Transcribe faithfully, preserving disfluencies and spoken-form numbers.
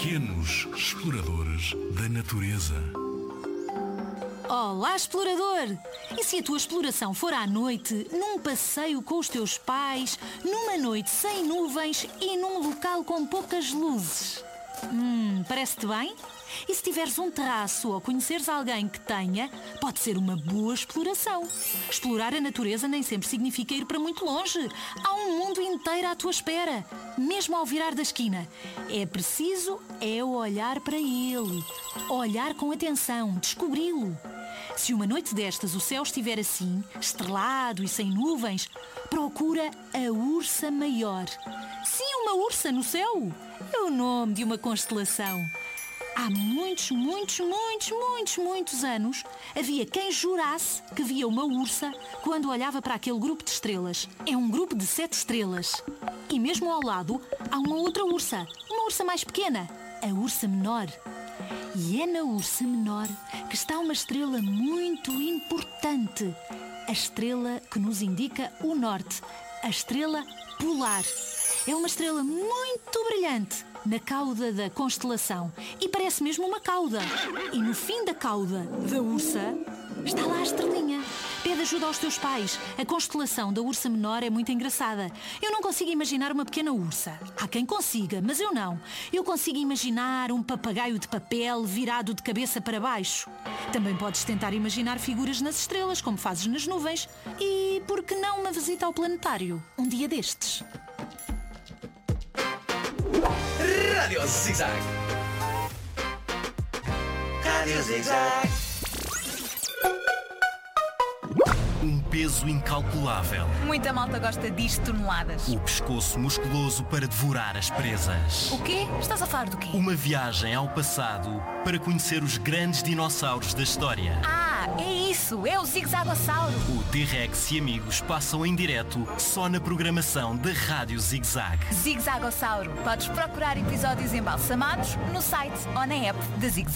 Pequenos exploradores da natureza. Olá, explorador! E se a tua exploração for à noite, num passeio com os teus pais, numa noite sem nuvens e num local com poucas luzes? Hum, parece-te bem? E se tiveres um terraço ou conheceres alguém que tenha, pode ser uma boa exploração. Explorar a natureza nem sempre significa ir para muito longe. Há um mundo inteiro à tua espera, mesmo ao virar da esquina. É preciso é olhar para ele, olhar com atenção, descobri-lo. Se uma noite destas o céu estiver assim, estrelado e sem nuvens, procura a ursa maior. Sim, uma ursa no céu. É o nome de uma constelação. Há muitos, muitos, muitos, muitos, muitos anos, havia quem jurasse que via uma ursa quando olhava para aquele grupo de estrelas. É um grupo de sete estrelas. E mesmo ao lado há uma outra ursa, uma ursa mais pequena, a ursa menor. E é na ursa menor que está uma estrela muito importante. A estrela que nos indica o norte, a estrela polar. É uma estrela muito brilhante na cauda da constelação e parece mesmo uma cauda. E no fim da cauda da ursa está lá a estrelinha. Pede ajuda aos teus pais. A constelação da ursa menor é muito engraçada. Eu não consigo imaginar uma pequena ursa. Há quem consiga, mas eu não. Eu consigo imaginar um papagaio de papel virado de cabeça para baixo. Também podes tentar imaginar figuras nas estrelas, como fazes nas nuvens. E por que não uma visita ao planetário? Um dia destes. Rádio Zig-Zag. Rádio Zig-Zag. Um peso incalculável. Muita malta gosta disto, toneladas. O pescoço musculoso para devorar as presas. O quê? Estás a falar do quê? Uma viagem ao passado para conhecer os grandes dinossauros da história. Ah, é isso, é o Zig-Zagossauro. O T-Rex e amigos passam em direto só na programação da Rádio Zig-Zag. Zig-Zagossauro. Podes procurar episódios embalsamados no site ou na app da Zig-Zag.